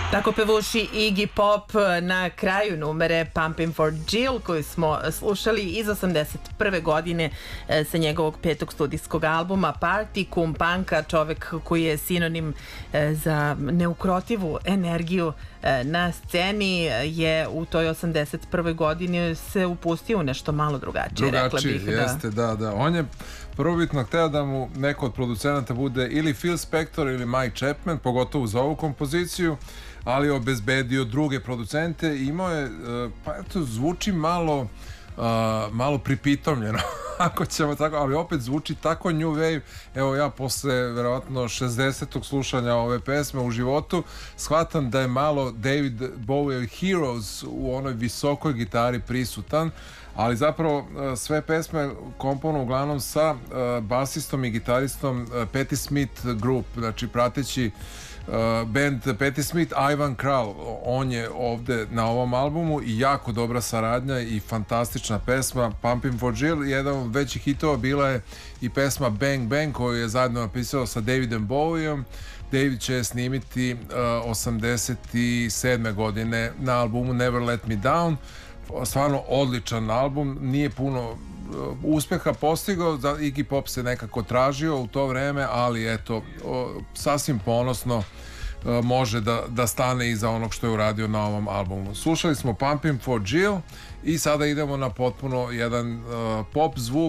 Tako pevuši Iggy Pop na kraju numere Pumping for Jill koju smo slušali iz 81. godine sa njegovog 5. studijskog albuma Party Kum Panka, čovek koji je sinonim za neukrotivu energiju na sceni, je u toj 81. godini se upustio u nešto malo drugačije. Drugačije, jeste, da. On je prvobitno hteo da mu neko od producenata bude ili Phil Spector ili Mike Chapman, pogotovo za ovu kompoziciju, ali obezbedio druge producente i imao je, pa eto, zvuči malo pripitomljeno, ako ćemo tako, ali opet zvuči tako new wave. Evo ja posle verovatno 60. slušanja ove pesme u životu shvatam da je malo David Bowie Heroes u onoj visokoj gitari prisutan, ali zapravo sve pesme komponuo uglavnom sa basistom i gitaristom Patti Smith Group, znači prateći band Patti Smith. Ivan Kral, on je ovde na ovom albumu i jako dobra saradnja i fantastična pesma Pumping for Jill. Jedan od većih hitova bila je i pesma Bang Bang koju je zajedno napisao sa Davidom Bowieom. David će snimiti 87. godine na albumu Never Let Me Down. Stvarno odličan album, nije puno uspeha postigao, Iggy Pop se nekako tražio u to vreme, ali eto, sasvim ponosno može da stane iza onog što je uradio na ovom albumu. Slušali smo Pumping for Jill i sada idemo na potpuno jedan pop zvuk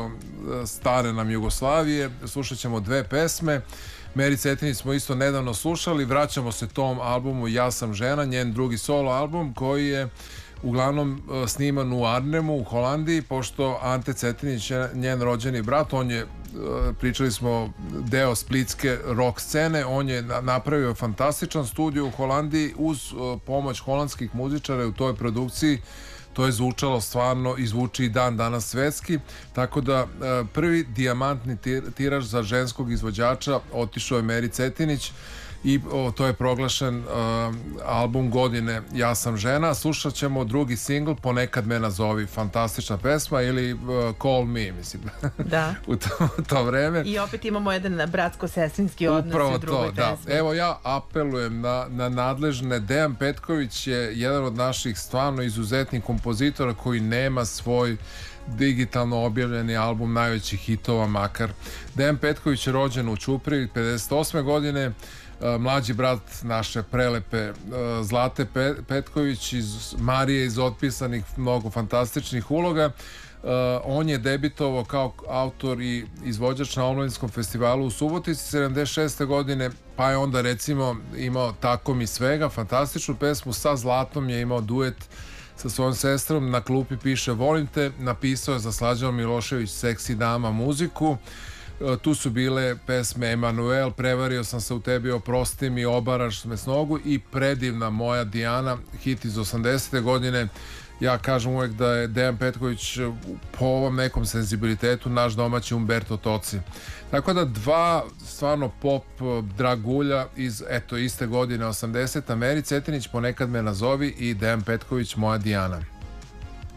stare nam Jugoslavije. Slušat ćemo dve pesme. Meri Cetinić smo isto nedavno slušali, vraćamo se tom albumu Ja sam žena, njen drugi solo album koji je uglavnom sniman u Arnhemu u Holandiji, pošto Ante Cetinić je njen rođeni brat. On je, pričali smo, deo splitske rock scene. On je napravio fantastičan studio u Holandiji uz pomoć holandskih muzičara. U toj produkciji to je zvučalo stvarno i zvuči i dan danas svetski, tako da prvi dijamantni tiraž za ženskog izvođača otišao je Meri Cetinić i to je proglašen album godine Ja sam žena. Slušat ćemo drugi singl Ponekad me nazovi, fantastična pesma, ili Call Me, mislim, da. u to vreme. I opet imamo jedan bratsko-sestrinski odnos upravo u drugoj to, da. pesmi. Evo ja apelujem na nadležne. Dejan Petković je jedan od naših stvarno izuzetnih kompozitora koji nema svoj digitalno objavljeni album najvećih hitova makar. Dejan Petković je rođen u Ćupriji 58. godine, mlađi brat naše prelepe Zlate Petković iz Marije iz otpisanih mnogo fantastičnih uloga. On je debitovao kao autor i izvođač na Omladinskom festivalu u Subotici 76. godine, pa je onda recimo imao Tako mi svega, fantastičnu pesmu. Sa Zlatom je imao duet sa svojom sestrom, Na klupi piše Volim te, napisao je za Slađanu Milošević Seksi dama muziku. Tu su bile pesme Emanuel, Prevario sam se u tebi, Oprosti mi, Obaraš me s nogu i predivna Moja Dijana, hit iz 80. godine. Ja kažem uvek da je Dejan Petković po ovom nekom senzibilitetu naš domaći Umberto Toci. Tako da dva stvarno pop dragulja iz iste godine 80. Meri Cetinić Ponekad me nazovi i Dejan Petković Moja Dijana.